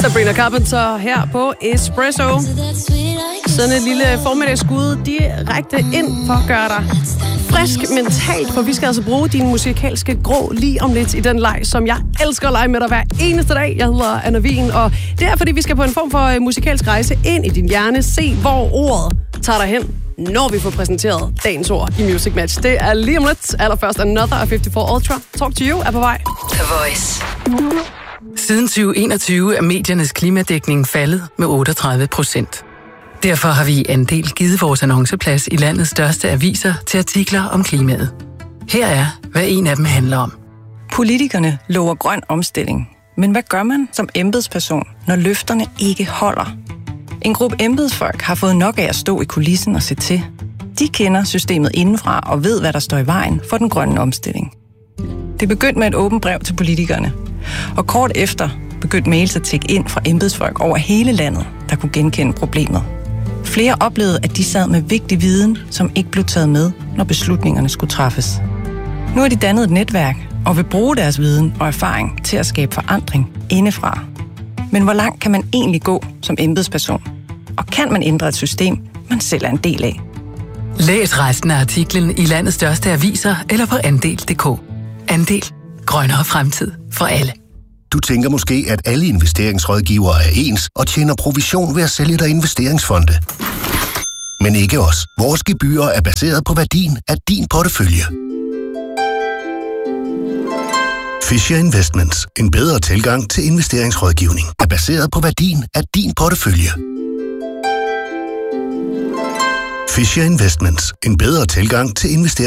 Sabrina Carpenter her på Espresso. Sådan et lille formiddagsskud direkte ind for at gøre dig frisk mentalt, for vi skal altså bruge din musikalske grå lige om lidt i den leg, som jeg elsker at lege med dig hver eneste dag. Jeg hedder Anna Wien, og det er, fordi vi skal på en form for musikalsk rejse ind i din hjerne. Se, hvor ordet tager dig hen, når vi får præsenteret dagens ord i Music Match. Det er lige om lidt. Allerførst Another af 54 Ultra. Talk to You er på vej. The Voice. Siden 2021 er mediernes klimadækning faldet med 38%. Derfor har vi en del givet vores annonceplads i landets største aviser til artikler om klimaet. Her er, hvad en af dem handler om. Politikerne lover grøn omstilling. Men hvad gør man som embedsperson, når løfterne ikke holder? En gruppe embedsfolk har fået nok af at stå i kulissen og se til. De kender systemet indenfra og ved, hvad der står i vejen for den grønne omstilling. Det begyndte med et åbent brev til politikerne. Og kort efter begyndte mails at tikke ind fra embedsfolk over hele landet, der kunne genkende problemet. Flere oplevede, at de sad med vigtig viden, som ikke blev taget med, når beslutningerne skulle træffes. Nu har de dannet et netværk og vil bruge deres viden og erfaring til at skabe forandring indefra. Men hvor langt kan man egentlig gå som embedsperson? Og kan man ændre et system, man selv er en del af? Læs resten af artiklen i landets største aviser eller på andel.dk. Andel. Grønnere fremtid for alle. Du tænker måske, at alle investeringsrådgivere er ens og tjener provision ved at sælge dig investeringsfonde. Men ikke os. Vores gebyrer er baseret på værdien af din portefølje. Fisher Investments, en bedre tilgang til investeringsrådgivning, er baseret på værdien af din portefølje. Fisher Investments, en bedre tilgang til investeringsrådgivning.